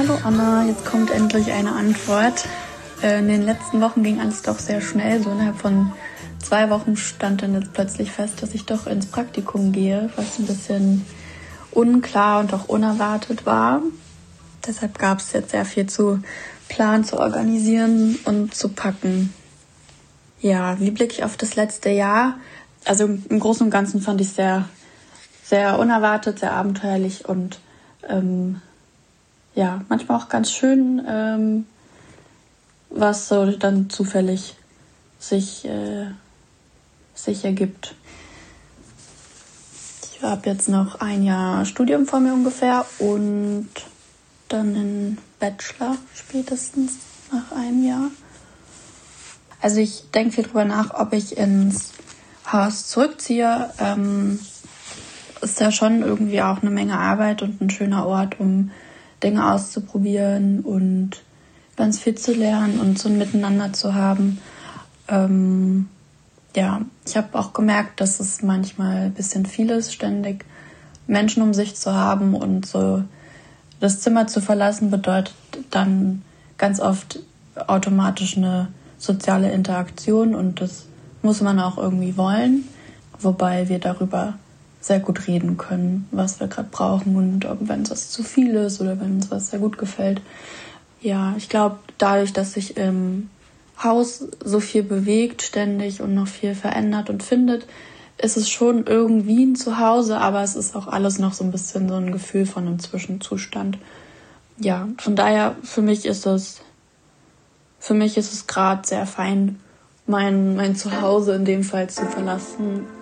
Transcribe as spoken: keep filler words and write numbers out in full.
Hallo Anna, jetzt kommt endlich eine Antwort. In den letzten Wochen ging alles doch sehr schnell. So innerhalb von zwei Wochen stand dann jetzt plötzlich fest, dass ich doch ins Praktikum gehe, was ein bisschen unklar und auch unerwartet war. Deshalb gab es jetzt sehr viel zu planen, zu organisieren und zu packen. Ja, wie blicke ich auf das letzte Jahr? Also im Großen und Ganzen fand ich es sehr, sehr unerwartet, sehr abenteuerlich und ähm, ja, manchmal auch ganz schön, ähm, was so dann zufällig sich, äh, sich ergibt. Ich habe jetzt noch ein Jahr Studium vor mir ungefähr und dann einen Bachelor spätestens nach einem Jahr. Also ich denke viel drüber nach, ob ich ins Haus zurückziehe. Ähm, ist ja schon irgendwie auch eine Menge Arbeit und ein schöner Ort, um Dinge auszuprobieren und ganz viel zu lernen und so ein Miteinander zu haben. Ähm, ja, ich habe auch gemerkt, dass es manchmal ein bisschen viel ist, ständig Menschen um sich zu haben und so das Zimmer zu verlassen bedeutet dann ganz oft automatisch eine soziale Interaktion und das muss man auch irgendwie wollen, wobei wir darüber sehr gut reden können, was wir gerade brauchen und ob, wenn uns was zu viel ist oder wenn uns was sehr gut gefällt. Ja, ich glaube, dadurch, dass sich im Haus so viel bewegt ständig und noch viel verändert und findet, ist es schon irgendwie ein Zuhause, aber es ist auch alles noch so ein bisschen so ein Gefühl von einem Zwischenzustand. Ja, von daher für mich ist es für mich ist es gerade sehr fein, mein mein Zuhause in dem Fall zu verlassen